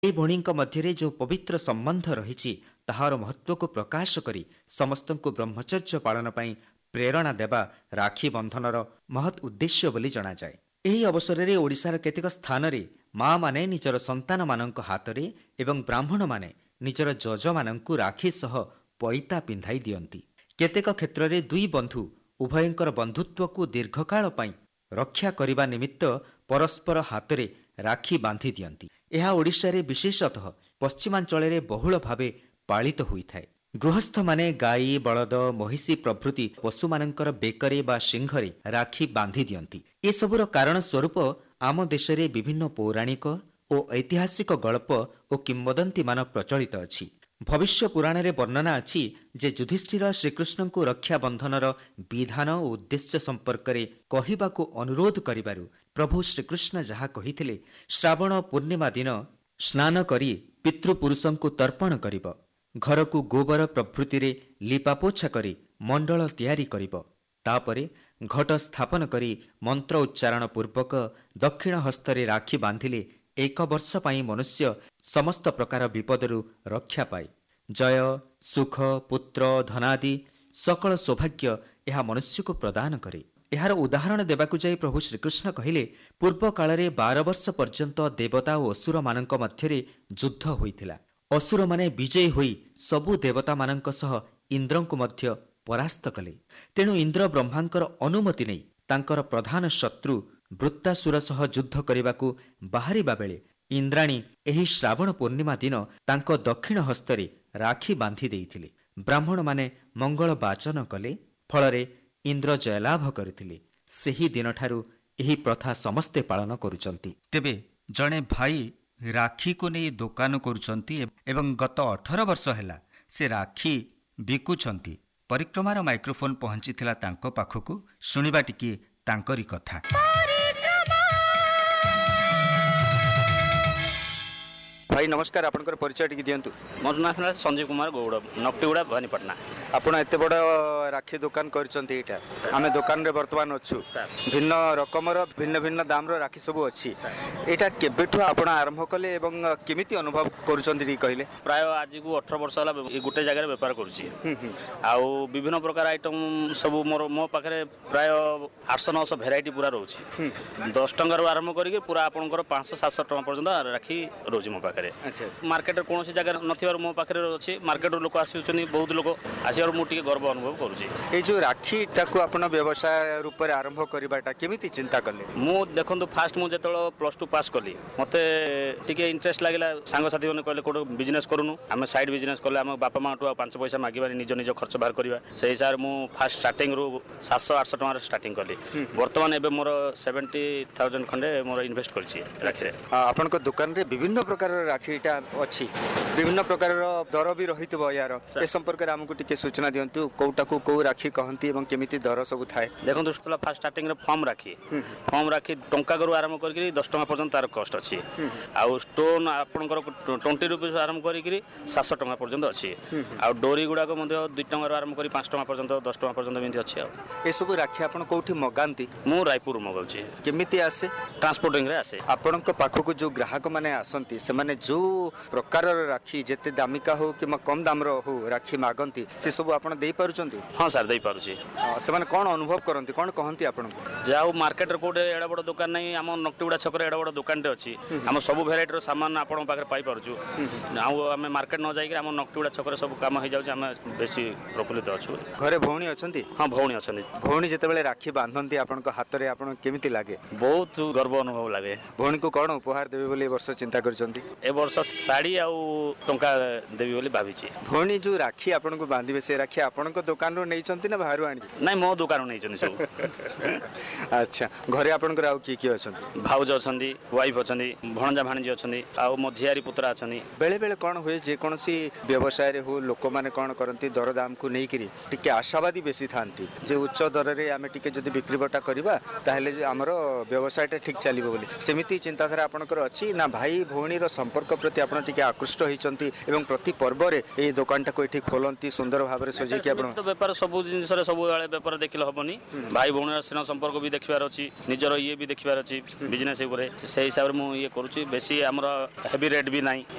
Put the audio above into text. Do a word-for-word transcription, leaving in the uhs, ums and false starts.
ए भणी मध्य जो पवित्र संबंध रही ताहार महत्व को प्रकाश करी समस्त को ब्रह्मचर्य पालन पर प्रेरणा देवा राखी बंधनर महत् उद्देश्य बोली जना जाए। ଏହି ଅବସରରେ ଓଡ଼ିଶାର କେତେକ ସ୍ଥାନରେ ମା ମାନେ ନିଜର ସନ୍ତାନ ମାନଙ୍କ ହାତରେ ଏବଂ ବ୍ରାହ୍ମଣ ମାନେ ନିଜର ଯଜମାନଙ୍କୁ ରାକ୍ଷୀ ସହ ପଇତା ପିନ୍ଧାଇ ଦିଅନ୍ତି। କେତେକ କ୍ଷେତ୍ରରେ ଦୁଇ ବନ୍ଧୁ ଉଭୟଙ୍କର ବନ୍ଧୁତ୍ୱକୁ ଦୀର୍ଘକାଳ ପାଇଁ ରକ୍ଷା କରିବା ନିମିତ୍ତ ପରସ୍ପର ହାତରେ ରାକ୍ଷୀ ବାନ୍ଧି ଦିଅନ୍ତି। ଏହା ଓଡ଼ିଶାରେ ବିଶେଷତଃ ପଶ୍ଚିମାଞ୍ଚଳରେ ବହୁଳ ଭାବେ ପାଳିତ ହୋଇଥାଏ। ଗୃହସ୍ଥମାନେ ଗାଈ ବଳଦ ମହିଷୀ ପ୍ରଭୃତି ପଶୁମାନଙ୍କର ବେକରେ ବା ସିଂହରେ ରାକ୍ଷୀ ବାନ୍ଧି ଦିଅନ୍ତି। ଏସବୁର କାରଣ ସ୍ୱରୂପ ଆମ ଦେଶରେ ବିଭିନ୍ନ ପୌରାଣିକ ଓ ଐତିହାସିକ ଗଳ୍ପ ଓ କିମ୍ବଦନ୍ତୀମାନ ପ୍ରଚଳିତ ଅଛି। ଭବିଷ୍ୟ ପୁରାଣରେ ବର୍ଣ୍ଣନା ଅଛି ଯେ ଯୁଧିଷ୍ଠିର ଶ୍ରୀକୃଷ୍ଣଙ୍କୁ ରକ୍ଷାବନ୍ଧନର ବିଧାନ ଓ ଉଦ୍ଦେଶ୍ୟ ସମ୍ପର୍କରେ କହିବାକୁ ଅନୁରୋଧ କରିବାରୁ ପ୍ରଭୁ ଶ୍ରୀକୃଷ୍ଣ ଯାହା କହିଥିଲେ, ଶ୍ରାବଣ ପୂର୍ଣ୍ଣିମା ଦିନ ସ୍ନାନ କରି ପିତୃପୁରୁଷଙ୍କୁ ତର୍ପଣ କରିବ, ଘରକୁ ଗୋବର ପ୍ରଭୃତିରେ ଲିପାପୋଛା କରି ମଣ୍ଡଳ ତିଆରି କରିବ, ତାପରେ ଘଟ ସ୍ଥାପନ କରି ମନ୍ତ୍ର ଉଚ୍ଚାରଣ ପୂର୍ବକ ଦକ୍ଷିଣ ହସ୍ତରେ ରାକ୍ଷୀ ବାନ୍ଧିଲେ ଏକ ବର୍ଷ ପାଇଁ ମନୁଷ୍ୟ ସମସ୍ତ ପ୍ରକାର ବିପଦରୁ ରକ୍ଷା ପାଏ। ଜୟ ସୁଖ ପୁତ୍ର ଧନାଦି ସକଳ ସୌଭାଗ୍ୟ ଏହା ମନୁଷ୍ୟକୁ ପ୍ରଦାନ କରେ। ଏହାର ଉଦାହରଣ ଦେବାକୁ ଯାଇ ପ୍ରଭୁ ଶ୍ରୀକୃଷ୍ଣ କହିଲେ, ପୂର୍ବ କାଳରେ ବାର ବର୍ଷ ପର୍ଯ୍ୟନ୍ତ ଦେବତା ଓ ଅସୁରମାନଙ୍କ ମଧ୍ୟରେ ଯୁଦ୍ଧ ହୋଇଥିଲା। ଅସୁରମାନେ ବିଜୟୀ ହୋଇ ସବୁ ଦେବତାମାନଙ୍କ ସହ ଇନ୍ଦ୍ରଙ୍କୁ ମଧ୍ୟ ପରାସ୍ତ କଲେ। ତେଣୁ ଇନ୍ଦ୍ର ବ୍ରହ୍ମାଙ୍କର ଅନୁମତି ନେଇ ତାଙ୍କର ପ୍ରଧାନ ଶତ୍ରୁ ବୃତ୍ତାସୁର ସହ ଯୁଦ୍ଧ କରିବାକୁ ବାହାରିବା ବେଳେ ଇନ୍ଦ୍ରାଣୀ ଏହି ଶ୍ରାବଣ ପୂର୍ଣ୍ଣିମା ଦିନ ତାଙ୍କ ଦକ୍ଷିଣ ହସ୍ତରେ ରାକ୍ଷୀ ବାନ୍ଧି ଦେଇଥିଲେ। ବ୍ରାହ୍ମଣମାନେ ମଙ୍ଗଳ ବାଚନ କଲେ, ଫଳରେ ଇନ୍ଦ୍ର ଜୟଲାଭ କରିଥିଲେ। ସେହି ଦିନଠାରୁ ଏହି ପ୍ରଥା ସମସ୍ତେ ପାଳନ କରୁଛନ୍ତି। ତେବେ ଜଣେ ଭାଇ ରାକ୍ଷୀକୁ ନେଇ ଦୋକାନ କରୁଛନ୍ତି ଏବଂ ଗତ ଅଠର ବର୍ଷ ହେଲା ସେ ରାକ୍ଷୀ ବିକୁଛନ୍ତି। ପରିକ୍ରମାର ମାଇକ୍ରୋଫୋନ୍ ପହଞ୍ଚିଥିଲା ତାଙ୍କ ପାଖକୁ। ଶୁଣିବା ଟିକିଏ ତାଙ୍କରି କଥା। ଭାଇ ନମସ୍କାର, ଆପଣଙ୍କର ପରିଚୟ ଟିକେ ଦିଅନ୍ତୁ। ମୋର ନାଁ ହେଲା ସଞ୍ଜୀବ କୁମାର ଗୌଡ଼, ନକଟିଗୁଡ଼ା ଭବାନୀପାଟଣା। ଆପଣ ଏତେ ବଡ଼ ରାକ୍ଷୀ ଦୋକାନ କରିଛନ୍ତି। ଏଇଟା ଆମେ ଦୋକାନରେ ବର୍ତ୍ତମାନ ଅଛୁ। ଭିନ୍ନ ରକମର ଭିନ୍ନ ଭିନ୍ନ ଦାମର ରାକ୍ଷୀ ସବୁ ଅଛି। ଏଇଟା କେବେଠୁ ଆପଣ ଆରମ୍ଭ କଲେ ଏବଂ କେମିତି ଅନୁଭବ କରୁଛନ୍ତି ଟିକେ କହିଲେ? ପ୍ରାୟ ଆଜିକୁ ଅଠର ବର୍ଷ ହେଲା ଗୋଟେ ଜାଗାରେ ବେପାର କରୁଛି। ଆଉ ବିଭିନ୍ନ ପ୍ରକାର ଆଇଟମ୍ ସବୁ ମୋର ମୋ ପାଖରେ ପ୍ରାୟ ଆଠଶହ ନଅଶହ ଭେରାଇଟି ପୁରା ରହୁଛି। ଦଶ ଟଙ୍କାରୁ ଆରମ୍ଭ କରିକି ପୁରା ଆପଣଙ୍କର ପାଞ୍ଚଶହ ସାତଶହ ଟଙ୍କା ପର୍ଯ୍ୟନ୍ତ ରାକ୍ଷୀ ରହୁଛି ମୋ ପାଖରେ। ମାର୍କେଟରେ କୌଣସି ଜାଗାରେ ନଥିବାରୁ ମୋ ପାଖରେ ଅଛି। ମାର୍କେଟରୁ ଲୋକ ଆସୁଛନ୍ତି, ବହୁତ ଲୋକ ଆସିବାରୁ ମୁଁ ଟିକେ ଗର୍ବ ଅନୁଭବ କରୁଛି। ଏଇ ଯେଉଁ ରାକ୍ଷୀଟାକୁ ଆପଣ ବ୍ୟବସାୟ ରୂପରେ ଆରମ୍ଭ କରିବାଟା କେମିତି ଚିନ୍ତା କଲେ? ମୁଁ ଦେଖନ୍ତୁ, ଫାଷ୍ଟ ମୁଁ ଯେତେବେଳେ ପ୍ଲସ୍ ଟୁ ପାସ୍ କଲି ମୋତେ ଟିକେ ଇଣ୍ଟରେଷ୍ଟ ଲାଗିଲା। ସାଙ୍ଗସାଥିମାନେ କହିଲେ କୋଉଠି ବିଜନେସ୍ କରୁନୁ, ଆମେ ସାଇଡ୍ ବିଜନେସ୍ କଲେ ଆମ ବାପା ମାଆଠୁ ଆଉ ପାଞ୍ଚ ପଇସା ମାଗିବାନି, ନିଜ ନିଜ ଖର୍ଚ୍ଚ ବାହାର କରିବା। ସେଇ ହିସାବରେ ମୁଁ ଫାଷ୍ଟ ଷ୍ଟାର୍ଟିଂରୁ ସାତଶହ ଆଠଶହ ଟଙ୍କାର ଷ୍ଟାର୍ଟିଂ କଲି। ବର୍ତ୍ତମାନ ଏବେ ମୋର ସେଭେଣ୍ଟି ଥାଉଜେଣ୍ଡ ଖଣ୍ଡେ ମୋର ଇନଭେଷ୍ଟ କରିଛି ରାକ୍ଷୀରେ। ଆପଣଙ୍କ ଦୋକାନରେ ବିଭିନ୍ନ ପ୍ରକାର ରାକ୍ଷୀଟା ଅଛି, ବିଭିନ୍ନ ପ୍ରକାରର ଦର ବି ରହିଥିବ। ୟାର ଏ ସମ୍ପର୍କରେ ଆମକୁ ଟିକେ ସୂଚନା ଦିଅନ୍ତୁ। କୋଉଟାକୁ କୋଉ ରାକ୍ଷୀ କହନ୍ତି ଏବଂ କେମିତି ଦର ସବୁ ଥାଏ? ଦେଖନ୍ତୁ, first ଷ୍ଟାର୍ଟିଂରେ form rakhi form rakhi ଟଙ୍କାରୁ ଆରମ୍ଭ କରିକି ଦଶ ଟଙ୍କା ପର୍ଯ୍ୟନ୍ତ ତାର କଷ୍ଟ ଅଛି। ଆଉ ଷ୍ଟୋନ୍ ଆପଣଙ୍କର ଟ୍ୱେଣ୍ଟି ରୁପିସ୍ ଆରମ୍ଭ କରିକି ସାତଶହ ଟଙ୍କା ପର୍ଯ୍ୟନ୍ତ ଅଛି। ଆଉ ଡୋରି ଗୁଡ଼ାକ ମଧ୍ୟ ଦୁଇ ଟଙ୍କାରୁ ଆରମ୍ଭ କରି ପାଞ୍ଚ ଟଙ୍କା ପର୍ଯ୍ୟନ୍ତ ଦଶ ଟଙ୍କା ପର୍ଯ୍ୟନ୍ତ ଏମିତି ଅଛି। ଆଉ ଏସବୁ ରାକ୍ଷୀ ଆପଣ କୋଉଠି ମଗାନ୍ତି? ମୁଁ ରାୟପୁର ମଗାଉଛି। କେମିତି ଆସେ? ଟ୍ରାନ୍ସପୋର୍ଟିଂରେ ଆସେ। ଆପଣଙ୍କ ପାଖକୁ ଯେଉଁ ଗ୍ରାହକମାନେ ଆସନ୍ତି ସେମାନେ ଯେଉଁ ପ୍ରକାରର ରାକ୍ଷୀ, ଯେତେ ଦାମିକା ହଉ କିମ୍ବା କମ୍ ଦାମର ହଉ ରାକ୍ଷୀ ମାଗନ୍ତି, ସେସବୁ ଆପଣ ଦେଇପାରୁଛନ୍ତି? ହଁ ସାର୍, ଦେଇପାରୁଛି। ସେମାନେ କ'ଣ ଅନୁଭବ କରନ୍ତି, କ'ଣ କହନ୍ତି ଆପଣଙ୍କୁ? ଯାହା ହଉ, ମାର୍କେଟରେ କୋଉଠି ଏଡ଼େ ବଡ଼ ଦୋକାନ ନାହିଁ, ଆମ ନକଟିଗୁଡ଼ା ଛକରେ ଏଡ଼େ ବଡ଼ ଦୋକାନଟେ ଅଛି। ଆମ ସବୁ ଭେରାଇଟିର ସାମାନ ଆପଣଙ୍କ ପାଖରେ ପାଇପାରୁଛୁ। ଆଉ ଆମେ ମାର୍କେଟ ନ ଯାଇକି ଆମ ନକଟିଗୁଡ଼ା ଛକରେ ସବୁ କାମ ହେଇଯାଉଛି। ଆମେ ବେଶୀ ପ୍ରଫୁଲ୍ଲିତ ଅଛୁ। ଘରେ ଭଉଣୀ ଅଛନ୍ତି? ହଁ, ଭଉଣୀ ଅଛନ୍ତି। ଭଉଣୀ ଯେତେବେଳେ ରାକ୍ଷୀ ବାନ୍ଧନ୍ତି ଆପଣଙ୍କ ହାତରେ, ଆପଣଙ୍କୁ କେମିତି ଲାଗେ? ବହୁତ ଗର୍ବ ଅନୁଭବ ଲାଗେ। ଭଉଣୀକୁ କ'ଣ ଉପହାର ଦେବେ ବୋଲି ଏ ବର୍ଷ ଚିନ୍ତା କରିଛନ୍ତି? ଏ ବର୍ଷ ଶାଢ଼ୀ ଆଉ ଟଙ୍କା ଦେବି ବୋଲି ଭାବିଛି। ଭଉଣୀ ଯେଉଁ ରାକ୍ଷୀ ଆପଣଙ୍କୁ ବାନ୍ଧିବେ, ସେ ରାକ୍ଷୀ ଆପଣଙ୍କ ଦୋକାନରୁ ନେଇଛନ୍ତି ନା ବାହାରୁ ଆଣିକି? ନାଇଁ, ମୋ ଦୋକାନରୁ ନେଇଛନ୍ତି ସବୁ। ଆଚ୍ଛା, ଘରେ ଆପଣଙ୍କର ଆଉ କିଏ କିଏ ଅଛନ୍ତି? ଭାଉଜ ଅଛନ୍ତି, ୱାଇଫ୍ ଅଛନ୍ତି, ଭଣଜା ଭାଣିଜୀ ଅଛନ୍ତି, ଆଉ ମୋ ଝିଆରୀ ପୁତୁରା ଅଛନ୍ତି। ବେଳେବେଳେ କ'ଣ ହୁଏ, ଯେକୌଣସି ବ୍ୟବସାୟରେ ହଉ ଲୋକମାନେ କ'ଣ କରନ୍ତି, ଦରଦାମକୁ ନେଇକରି ଟିକେ ଆଶାବାଦୀ ବେଶୀ ଥାନ୍ତି ଯେ ଉଚ୍ଚ ଦରରେ ଆମେ ଟିକେ ଯଦି ବିକ୍ରିବଟା କରିବା ତାହେଲେ ଆମର ବ୍ୟବସାୟଟା ଠିକ୍ ଚାଲିବ ବୋଲି। ସେମିତି ଚିନ୍ତାଧାରା ଆପଣଙ୍କର ଅଛି ନା? ଭାଇ ଭଉଣୀର ସମ୍ପର୍କ ପ୍ରତି ଆପଣ ଟିକେ ଆକୃଷ୍ଟ ହେଇଛନ୍ତି ଏବଂ ପ୍ରତି ପର୍ବରେ ଏଇ ଦୋକାନଟାକୁ ଏଠି ଖୋଲନ୍ତି ସୁନ୍ଦର ଭାବରେ ସଜେଇକି? ଆପଣ ବେପାର ସବୁ ଜିନିଷରେ ସବୁବେଳେ ବେପାର ଦେଖିଲେ ହବନି। ଭାଇ ଭଉଣୀର ସ୍ନେହ ସମ୍ପର୍କ ବି ଦେଖିବାର ଅଛି, ନିଜର ଇଏ ବି ଦେଖିବାର ଅଛି ବିଜନେସ୍ ଉପରେ। ସେଇ ହିସାବରେ ମୁଁ ଇଏ କରୁଛି। ବେଶୀ ଆମର ହେଭି ରେଟ୍ ବି ନାହିଁ।